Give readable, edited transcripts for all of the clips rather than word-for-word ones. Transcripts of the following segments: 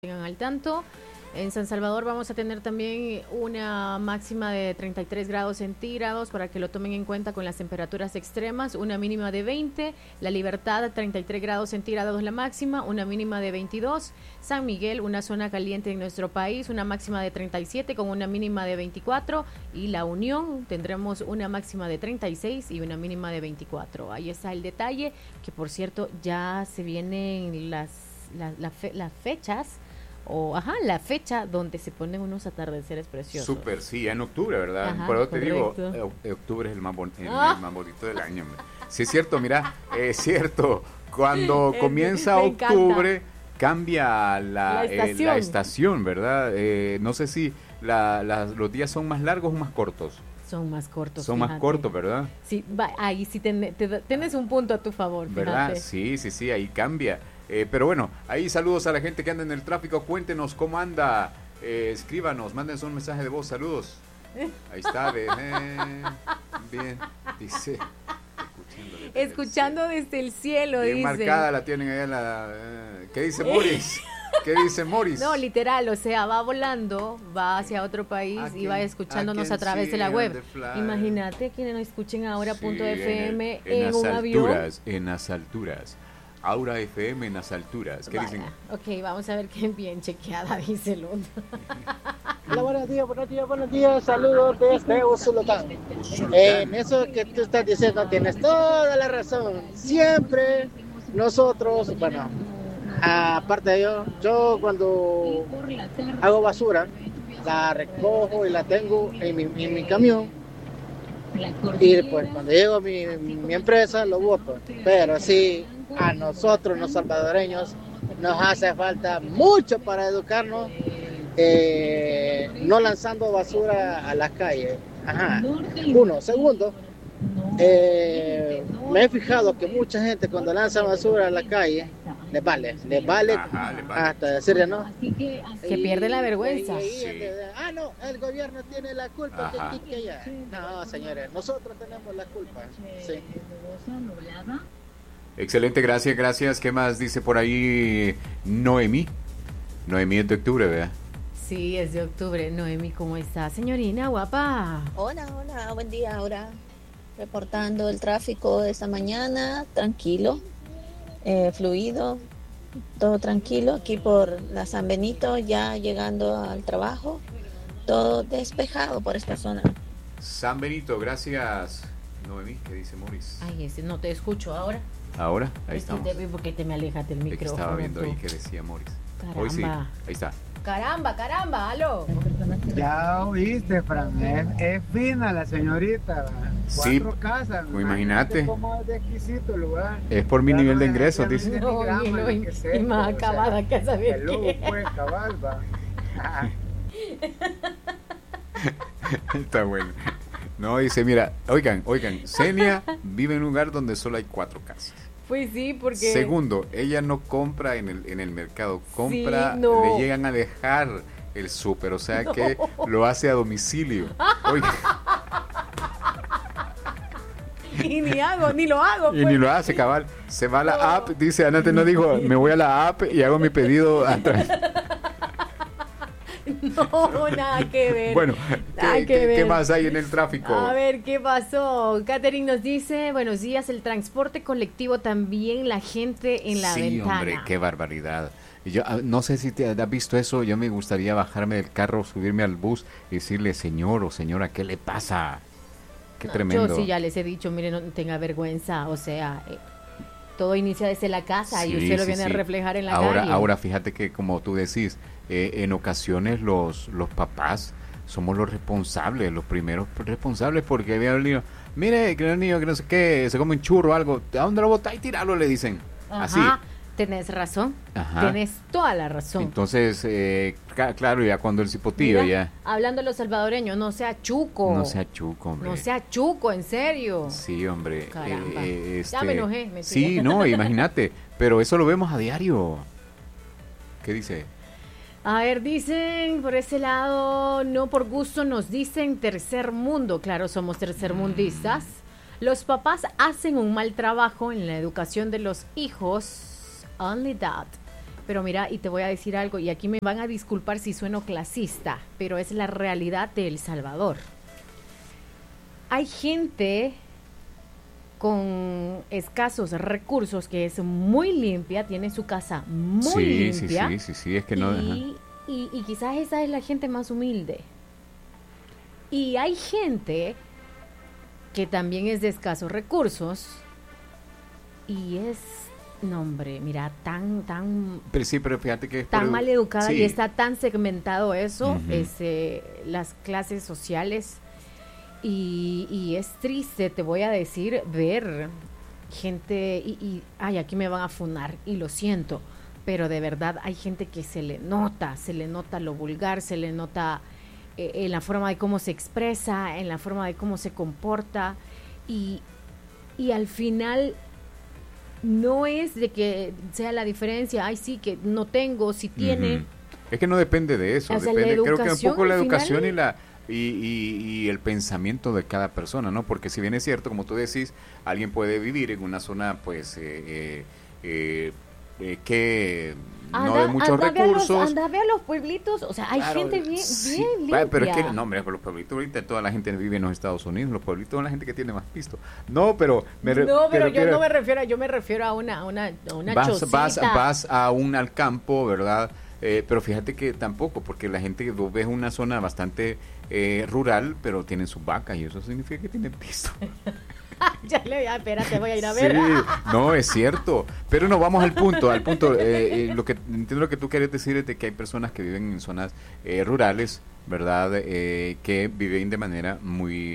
Tengan al tanto. En San Salvador vamos a tener también una máxima de 33 grados centígrados para que lo tomen en cuenta con las temperaturas extremas, una mínima de 20, La Libertad 33 grados centígrados la máxima, una mínima de 22, San Miguel, una zona caliente en nuestro país, una máxima de 37 con una mínima de 24 y La Unión tendremos una máxima de 36 y una mínima de 24. Ahí está el detalle, que por cierto ya se vienen las fechas la fecha donde se ponen unos atardeceres preciosos. Súper, sí, en octubre, ¿verdad? Ajá, pero te correcto. digo, octubre es el más bonito del año. Sí, es cierto, mira, es cierto, cuando comienza Me octubre encanta. cambia La la estación, ¿verdad? No sé si los días son más largos o más cortos. Son más cortos. Son fíjate. más cortos, ¿verdad? Sí, ahí sí tienes un punto a tu favor, ¿Verdad? fíjate. Sí, ahí cambia. Pero bueno, ahí saludos a la gente que anda en el tráfico. Cuéntenos cómo anda. Escríbanos, mándenos un mensaje de voz. Saludos. Ahí está. Bien, dice. Escuchando desde el cielo, bien dice. marcada la tienen ahí en la... ¿Qué dice Morris? ¿Qué dice Morris? No, literal, o sea, va volando, va hacia otro país y va escuchándonos a través de la web. Imagínate quienes nos escuchen ahora punto FM en un avión. En las alturas. Aura FM en las alturas. ¿Qué dicen? Ok, vamos a ver qué bien chequeada dice el otro. Hola, buenos días, saludos desde Usulután. En eso que tú estás diciendo tienes toda la razón. Siempre nosotros, bueno, aparte de yo cuando hago basura, la recojo y la tengo en mi camión. Y pues cuando llego a mi empresa lo boto. Pero sí, a nosotros los salvadoreños nos hace falta mucho para educarnos, no lanzando basura a las calles. Ajá. Uno. Segundo, me he fijado que mucha gente cuando lanza basura a la calle les vale hasta decirle no. Que pierde la vergüenza. No, el gobierno tiene la culpa, que allá. No, señores, nosotros tenemos la culpa. Sí. Excelente, gracias. ¿Qué más dice por ahí Noemí? Noemí es de octubre, ¿verdad? Sí, es de octubre. Noemí, ¿cómo está, señorina guapa? Hola, buen día. Ahora reportando el tráfico de esta mañana, tranquilo, fluido, todo tranquilo. Aquí por la San Benito, ya llegando al trabajo, todo despejado por esta zona. San Benito, gracias. Noemí, ¿qué dice Morris? Ay, no te escucho ahora. Ahora, ahí estamos. ¿Por qué te me alejas del micrófono? Que estaba viendo tú? ahí que decía Morris. Caramba. Hoy sí, ahí está. Caramba, aló. Ya oíste, Fran, es fina la señorita. Sí, 4 casas. imagínate. Cómo es de exquisito el lugar. Es por mi Ya nivel no de es- ingresos, ya no dice. es ni grama, No, ni que sea, y más o sea, acabada que saber el lobo, qué. pues, cabal, va. Está bueno. No, dice, mira, oigan, Celia vive en un lugar donde solo hay 4 casas. Pues sí, porque... Segundo, ella no compra en el mercado, compra, Sí, no. le llegan a dejar el súper, o sea que lo hace a domicilio. Oiga, Y ni lo hago. y ni lo hace, cabal. Se va a la app, dice, antes no dijo, me voy a la app y hago mi pedido a través. No, nada que ver. Bueno, Nada que ver. ¿qué más hay en el tráfico? A ver, ¿qué pasó? Catherine nos dice, buenos días, el transporte colectivo también, la gente en la sí, ventana. hombre, qué barbaridad. Yo no sé si te has visto eso, yo me gustaría bajarme del carro, subirme al bus y decirle, señor o señora, ¿qué le pasa? Qué tremendo. Yo sí ya les he dicho, miren, no tenga vergüenza, o sea, todo inicia desde la casa y Sí, usted lo sí, viene a sí. reflejar en la Ahora, calle. ahora fíjate que como tú decís, en ocasiones los papás somos los responsables, los primeros responsables, porque había un niño, mire, que el niño que no sé qué, se come un churro o algo, ¿a dónde lo botáis? Tíralo, le dicen. Ajá, Así. tenés razón, Ajá. tenés toda la razón. Entonces, claro, ya cuando el cipotillo Mira, ya... hablando de los salvadoreños, no sea chuco. No sea chuco, hombre. No sea chuco, en serio. Sí, hombre. Caramba. Ya me enojé, me Sí, sigue. no, imagínate. Pero eso lo vemos a diario. ¿Qué dice? A ver, dicen por ese lado, no por gusto nos dicen tercer mundo. Claro, somos tercermundistas. Los papás hacen un mal trabajo en la educación de los hijos. Only that. Pero mira, y te voy a decir algo, y aquí me van a disculpar si sueno clasista, pero es la realidad de El Salvador. Hay gente con escasos recursos que es muy limpia, tiene su casa muy limpia. Sí, es que no... Y quizás esa es la gente más humilde. Y hay gente que también es de escasos recursos y es, no hombre, mira, tan Pero sí, pero fíjate que... tan mal educada sí. y está tan segmentado eso, las clases sociales. Y es triste, te voy a decir, ver gente ay, aquí me van a funar y lo siento, pero de verdad hay gente que se le nota lo vulgar, se le nota en la forma de cómo se expresa, en la forma de cómo se comporta y al final no es de que sea la diferencia, ay sí, que no tengo, si tiene. Es que no depende de eso, O sea, depende, creo que un poco la al educación final, y el pensamiento de cada persona, ¿no? Porque si bien es cierto, como tú decís, alguien puede vivir en una zona, pues, que no de muchos recursos. Anda a ver los pueblitos, o sea, hay Claro, gente bien, sí, bien limpia. pero es que, no, hombre, los pueblitos ahorita toda la gente vive en los Estados Unidos, los pueblitos son la gente que tiene más pisto. No, pero... yo me refiero a una chocita. Vas al campo, ¿verdad? Pero fíjate que tampoco, porque la gente, vos ves una zona bastante rural, pero tienen sus vacas y eso significa que tienen pisto. Espérate, voy a ir a ver. Sí, no, es cierto. Pero no, vamos al punto. Lo que entiendo lo que tú quieres decir es de que hay personas que viven en zonas rurales, ¿verdad? Que viven de manera muy...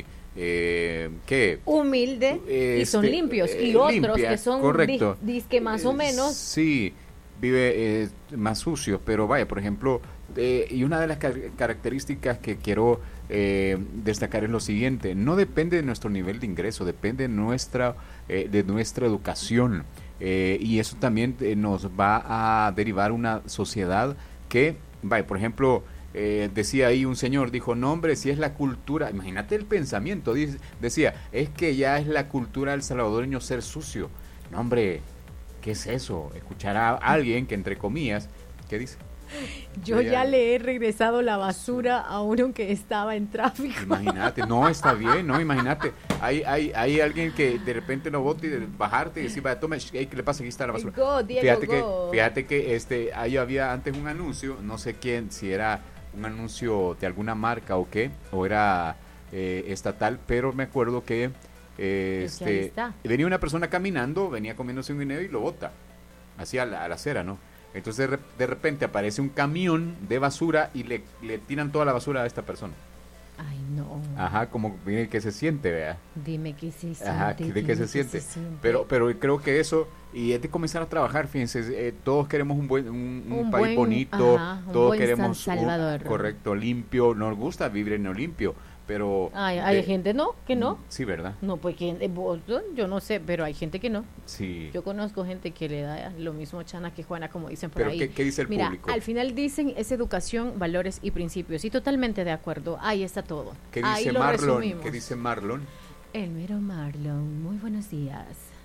humilde y son limpios. Y otros limpia, que son disque más o menos. Sí, vive más sucios, pero vaya, por ejemplo, y una de las características que quiero destacar es lo siguiente: no depende de nuestro nivel de ingreso, depende de nuestra educación, y eso también nos va a derivar una sociedad que, vaya, por ejemplo, decía ahí un señor, dijo, no hombre, si es la cultura, imagínate el pensamiento, decía, es que ya es la cultura del salvadoreño ser sucio. No hombre, ¿qué es eso? Escuchar a alguien que, entre comillas, ¿qué dice? Yo ya le he regresado la basura a uno que estaba en tráfico. Imagínate, no, está bien, no, imagínate. Hay alguien que de repente no bote y bajarte y decir, vaya, tome, ¿qué le pasa? Aquí está la basura. Go, Diego, fíjate que ahí había antes un anuncio, no sé quién, si era un anuncio de alguna marca o qué, o era estatal, pero me acuerdo que venía una persona caminando, venía comiéndose un guineo y lo bota, así a la acera, ¿no? Entonces de repente aparece un camión de basura y le tiran toda la basura a esta persona. Ay, no. Ajá, como mire que se siente, vea. Dime qué se siente. Ajá, de qué se siente. Pero creo que eso, y es de comenzar a trabajar, fíjense, todos queremos un país bonito, todos queremos San Salvador. Correcto, limpio, nos gusta vivir en lo limpio, pero... Hay gente que no. Sí, ¿verdad? No, pues yo no sé, pero hay gente que no. Sí. Yo conozco gente que le da lo mismo chana que Juana, como dicen por pero ahí. ¿qué dice el público? Al final dicen es educación, valores y principios. Y totalmente de acuerdo. Ahí está todo. ¿Qué dice ahí Marlon? resumimos. ¿Qué dice Marlon? El mero Marlon. Muy buenos días.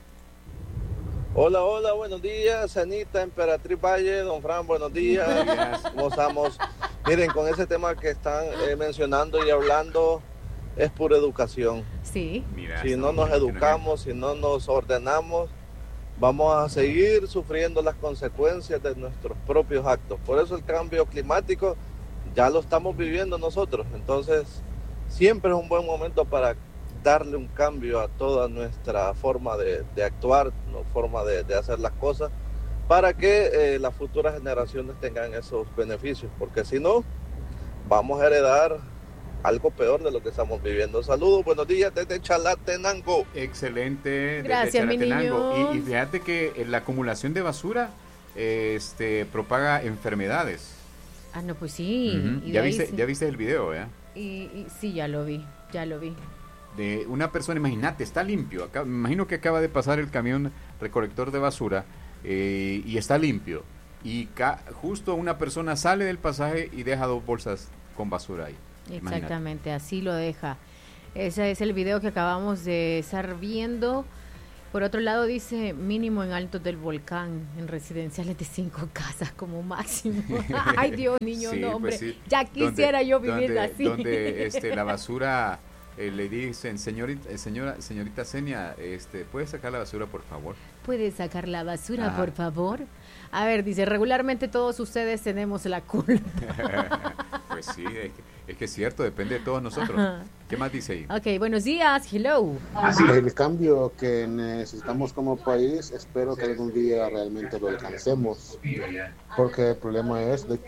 Hola, buenos días, Anita, Emperatriz Valle, don Fran, buenos días. ¿Cómo estamos? Miren, con ese tema que están mencionando y hablando, es pura educación. Sí. Mira, si no nos educamos, si no nos ordenamos, vamos a seguir sufriendo las consecuencias de nuestros propios actos. Por eso el cambio climático ya lo estamos viviendo nosotros. Entonces, siempre es un buen momento para darle un cambio a toda nuestra forma de actuar, forma de hacer las cosas, para que las futuras generaciones tengan esos beneficios, porque si no, vamos a heredar algo peor de lo que estamos viviendo. Saludos, buenos días desde Chalatenango. Excelente. Gracias, mi niño. Y fíjate que la acumulación de basura propaga enfermedades. Ah, no, pues sí. Uh-huh. Y ya viste el video, ¿eh? Y sí, ya lo vi. De una persona, imagínate, está limpio. Me imagino que acaba de pasar el camión recolector de basura y está limpio. Y justo una persona sale del pasaje y deja 2 bolsas con basura ahí. Exactamente, así lo deja. Ese es el video que acabamos de estar viendo. Por otro lado dice mínimo en Altos del Volcán, en residenciales de 5 casas como máximo. Ay Dios, niño, Sí, no, hombre, pues sí. ya quisiera yo vivir donde, así. Donde la basura le dicen, señorita Senia, ¿puede sacar la basura por favor? ¿Puede sacar la basura, Ajá. por favor? A ver, dice, regularmente todos ustedes tenemos la culpa. Pues sí, es que es cierto, depende de todos nosotros. Ajá. ¿Qué más dice ahí? Ok, buenos días, hello. El cambio que necesitamos como país, espero que algún día realmente lo alcancemos, porque el problema es de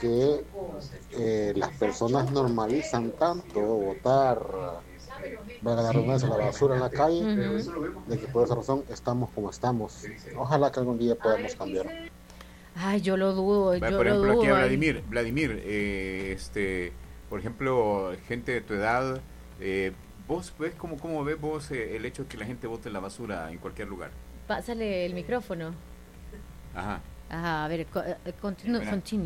que las personas normalizan tanto botar, valga la redundancia, la basura en la calle, de que por esa razón estamos como estamos. Ojalá que algún día podamos cambiar. Ay, yo lo dudo, yo Por lo ejemplo, aquí dudo. a ay. Vladimir, por ejemplo, gente de tu edad, ¿vos ves cómo ves vos el hecho de que la gente bote la basura en cualquier lugar? Pásale el micrófono. Ajá. Ajá, a ver, continue.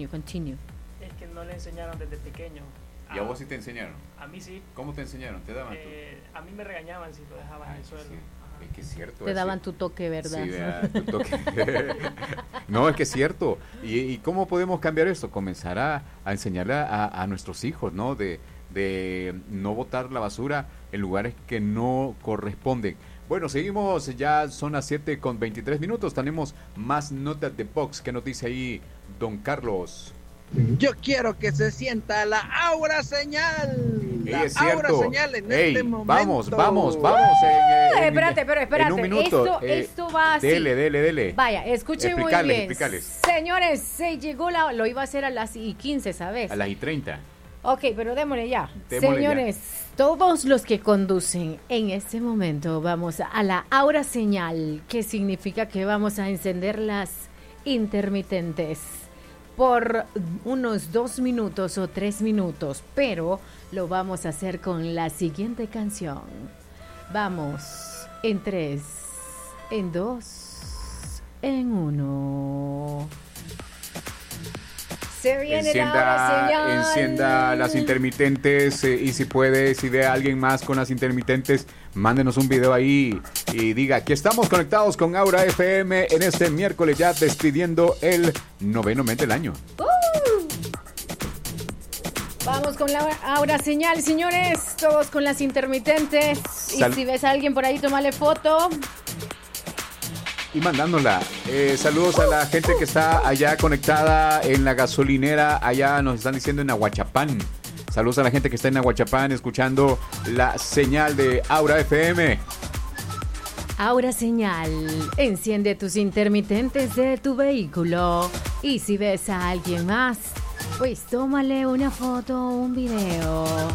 Es que no le enseñaron desde pequeño. ¿Y a vos sí te enseñaron? A mí sí. ¿Cómo te enseñaron? ¿Te daban A mí me regañaban si lo dejaban en el suelo. Sí. Es que es cierto. Te daban tu toque, ¿verdad? Sí, tu toque. No, es que es cierto. ¿Y cómo podemos cambiar esto? Comenzar a enseñarle a nuestros hijos, ¿no? De no botar la basura en lugares que no corresponden. Bueno, seguimos, ya son las 7:23. Tenemos más notas de Vox. ¿Qué nos dice ahí don Carlos? Yo quiero que se sienta la aura señal. La es cierto. aura señal en este momento. Vamos. Espérate. En un minuto. Esto va así. Dele. Vaya, escuchen muy bien. Explícales. Señores, se llegó lo iba a hacer a las 15, ¿sabes? A las 30. Ok, pero démosle ya. Démosle Señores, todos los que conducen en este momento vamos a la aura señal, que significa que vamos a encender las intermitentes por unos 2 minutos o 3 minutos, pero lo vamos a hacer con la siguiente canción. Vamos, en 3, en 2, en 1. Se viene la aura señal. Encienda las intermitentes y si puede, si ve a alguien más con las intermitentes, mándenos un video ahí y diga, aquí estamos conectados con Aura FM en este miércoles ya despidiendo el 9º mes del año. Vamos con la aura señal, señores, todos con las intermitentes. Y si ves a alguien por ahí, tómale foto. Y mandándola. Saludos a la gente que está allá conectada en la gasolinera. Allá nos están diciendo en Aguachapán. Saludos a la gente que está en Aguachapán escuchando la señal de Aura FM. Aura señal. Enciende tus intermitentes de tu vehículo. Y si ves a alguien más, pues tómale una foto o un video.